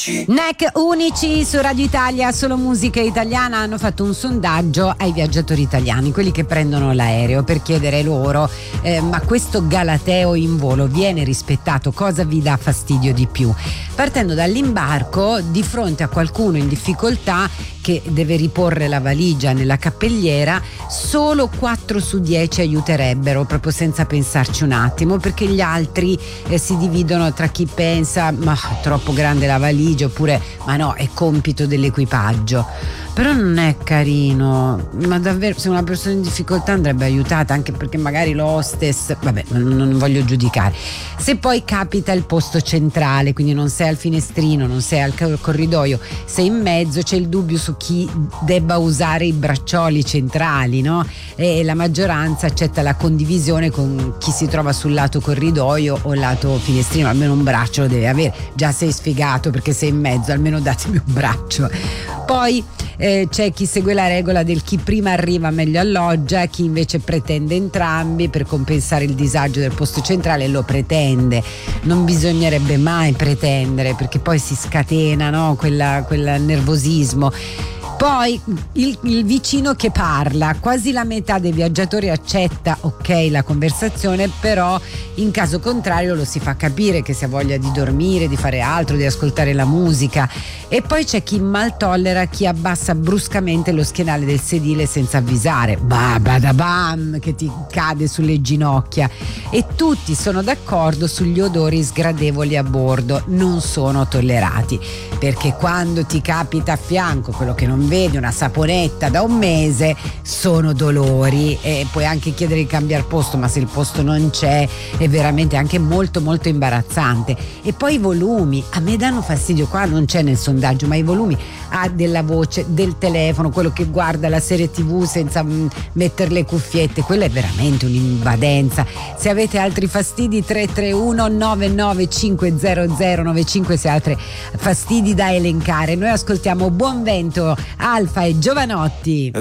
unici. NEC unici su Radio Italia, solo musica italiana. Hanno fatto un sondaggio ai viaggiatori italiani, quelli che prendono l'aereo, per chiedere loro ma questo galateo in volo viene rispettato? Cosa vi dà fastidio di più? Partendo dall'imbarco, di fronte a qualcuno in difficoltà che deve riporre la valigia nella cappelliera, solo 4 su 10 aiuterebbero, proprio senza pensarci un attimo, perché gli altri si dividono tra chi pensa ma troppo grande la valigia, oppure ma no, è compito dell'equipaggio. Però non è carino, ma davvero, se una persona in difficoltà andrebbe aiutata, anche perché magari l'hostess, vabbè, non voglio giudicare. Se poi capita il posto centrale, quindi non sei al finestrino, non sei al corridoio, sei in mezzo, c'è il dubbio su chi debba usare i braccioli centrali, no? E la maggioranza accetta la condivisione con chi si trova sul lato corridoio o lato finestrino. Almeno un braccio lo deve avere, già sei sfigato perché sei in mezzo, almeno datemi un braccio. Poi c'è chi segue la regola del chi prima arriva meglio alloggia, chi invece pretende entrambi per compensare il disagio del posto centrale. Lo pretende, non bisognerebbe mai pretendere, perché poi si scatena, no? quel nervosismo. Poi il vicino che parla, quasi la metà dei viaggiatori accetta ok la conversazione, però in caso contrario lo si fa capire che si ha voglia di dormire, di fare altro, di ascoltare la musica. E poi c'è chi mal tollera chi abbassa bruscamente lo schienale del sedile senza avvisare, badabam, che ti cade sulle ginocchia. E tutti sono d'accordo sugli odori sgradevoli a bordo, non sono tollerati, perché quando ti capita a fianco quello che non vedi, una saponetta da un mese, sono dolori. E puoi anche chiedere di cambiare posto, ma se il posto non c'è è veramente anche molto molto imbarazzante. E poi i volumi, a me danno fastidio, qua non c'è nel sondaggio, ma i volumi della voce, del telefono, quello che guarda la serie TV senza mettere le cuffiette, quella è veramente un'invadenza. Se avete altri fastidi, 331 9950095, se altri fastidi da elencare. Noi ascoltiamo Buon Vento, Alfa e Giovanotti.